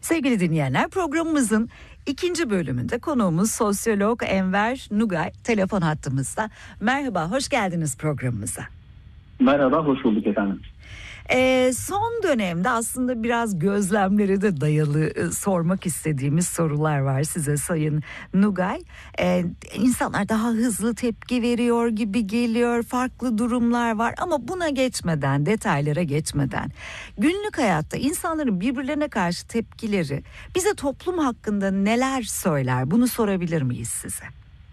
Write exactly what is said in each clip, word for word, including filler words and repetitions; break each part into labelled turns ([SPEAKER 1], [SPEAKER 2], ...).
[SPEAKER 1] Sevgili dinleyenler, programımızın ikinci bölümünde konuğumuz sosyolog Enver Nugay telefon hattımızda. Merhaba, hoş geldiniz programımıza.
[SPEAKER 2] Merhaba, hoş bulduk efendim.
[SPEAKER 1] Ee, son dönemde aslında biraz gözlemlere de dayalı e, sormak istediğimiz sorular var size Sayın Nugay. Ee, insanlar daha hızlı tepki veriyor gibi geliyor, farklı durumlar var ama buna geçmeden, detaylara geçmeden günlük hayatta insanların birbirlerine karşı tepkileri bize toplum hakkında neler söyler? Bunu sorabilir miyiz size?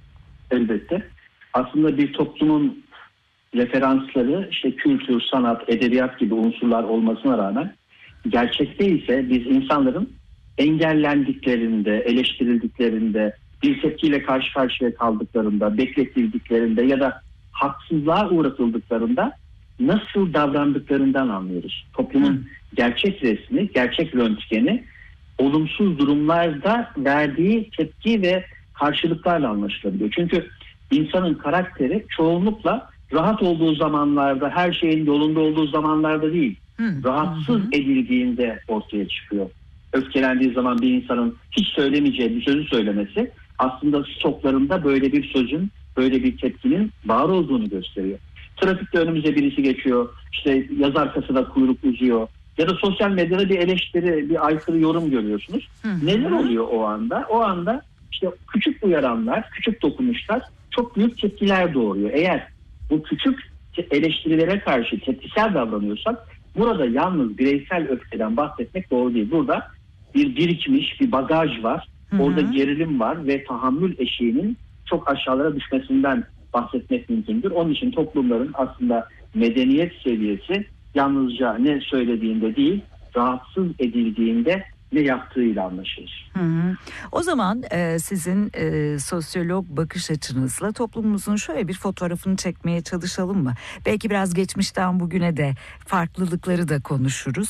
[SPEAKER 2] Elbette. Aslında bir toplumun referansları işte kültür, sanat, edebiyat gibi unsurlar olmasına rağmen gerçekte ise biz insanların engellendiklerinde, eleştirildiklerinde, bir tepkiyle karşı karşıya kaldıklarında, bekletildiklerinde ya da haksızlığa uğratıldıklarında nasıl davrandıklarından anlıyoruz. Toplumun Hı. gerçek resmi, gerçek röntgeni olumsuz durumlarda verdiği tepki ve karşılıklarla anlaşılabiliyor. Çünkü insanın karakteri çoğunlukla rahat olduğu zamanlarda, her şeyin yolunda olduğu zamanlarda değil, hı, rahatsız hı. edildiğinde ortaya çıkıyor. Öfkelendiği zaman bir insanın hiç söylemeyeceği bir sözü söylemesi aslında stoklarında böyle bir sözün, böyle bir tepkinin var olduğunu gösteriyor. Trafikte önümüze birisi geçiyor, işte yaz arkasında kuyruk uzuyor ya da sosyal medyada bir eleştiri, bir aykırı yorum görüyorsunuz. Hı hı. Neler oluyor o anda? O anda işte küçük uyaranlar, küçük dokunuşlar çok büyük tepkiler doğuruyor. Eğer bu küçük eleştirilere karşı tepkisel davranıyorsak burada yalnız bireysel öfkeden bahsetmek doğru değil. Burada bir birikmiş bir bagaj var. Hı hı. Orada gerilim var ve tahammül eşiğinin çok aşağılara düşmesinden bahsetmek mümkündür. Onun için toplumların aslında medeniyet seviyesi yalnızca ne söylediğinde değil, rahatsız edildiğinde ne yaptığıyla anlaşılır.
[SPEAKER 1] Hı hı. O zaman e, sizin e, sosyolog bakış açınızla toplumumuzun şöyle bir fotoğrafını çekmeye çalışalım mı? Belki biraz geçmişten bugüne de farklılıkları da konuşuruz.